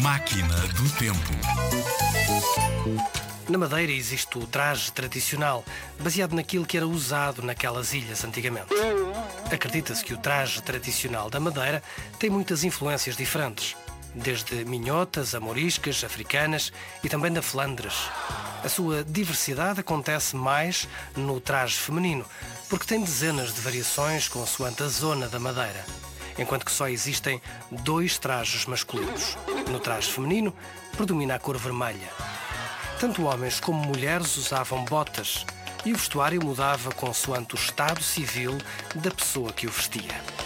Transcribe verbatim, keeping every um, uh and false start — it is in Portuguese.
Máquina do Tempo. Na Madeira existe o traje tradicional, baseado naquilo que era usado naquelas ilhas antigamente. Acredita-se que o traje tradicional da Madeira tem muitas influências diferentes, desde minhotas a moriscas, africanas e também da Flandres. A sua diversidade acontece mais no traje feminino, porque tem dezenas de variações consoante a zona da Madeira, enquanto que só existem dois trajes masculinos. No traje feminino, predomina a cor vermelha. Tanto homens como mulheres usavam botas e o vestuário mudava consoante o estado civil da pessoa que o vestia.